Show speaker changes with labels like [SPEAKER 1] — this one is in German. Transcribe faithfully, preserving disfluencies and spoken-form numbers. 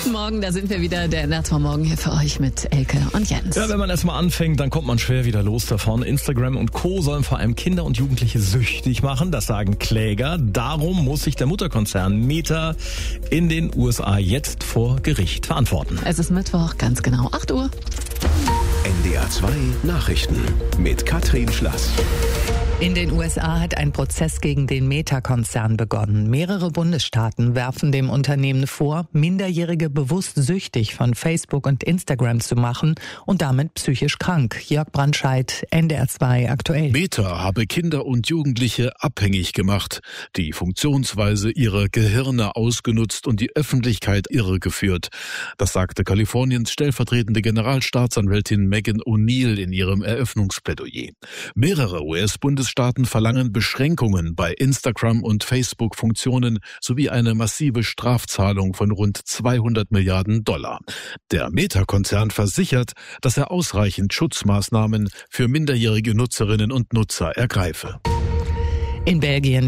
[SPEAKER 1] Guten Morgen, da sind wir wieder, der N R zwei Morgen hier für euch mit Elke und Jens.
[SPEAKER 2] Ja, wenn man erstmal anfängt, dann kommt man schwer wieder los davon. Instagram und Co. sollen vor allem Kinder und Jugendliche süchtig machen, das sagen Kläger. Darum muss sich der Mutterkonzern Meta in den U S A jetzt vor Gericht verantworten.
[SPEAKER 1] Es ist Mittwoch, ganz genau acht Uhr.
[SPEAKER 3] N D R zwei Nachrichten mit Katrin Schlass.
[SPEAKER 4] In den U S A hat ein Prozess gegen den Meta-Konzern begonnen. Mehrere Bundesstaaten werfen dem Unternehmen vor, Minderjährige bewusst süchtig von Facebook und Instagram zu machen und damit psychisch krank. Jörg Brandscheid, N D R zwei aktuell.
[SPEAKER 5] Meta habe Kinder und Jugendliche abhängig gemacht, die Funktionsweise ihrer Gehirne ausgenutzt und die Öffentlichkeit irregeführt. Das sagte Kaliforniens stellvertretende Generalstaatsanwältin Megan O'Neill in ihrem Eröffnungsplädoyer. Mehrere U S-Bundesstaaten Staaten verlangen Beschränkungen bei Instagram- und Facebook-Funktionen sowie eine massive Strafzahlung von rund zweihundert Milliarden Dollar. Der Meta-Konzern versichert, dass er ausreichend Schutzmaßnahmen für minderjährige Nutzerinnen und Nutzer ergreife.
[SPEAKER 4] In Belgien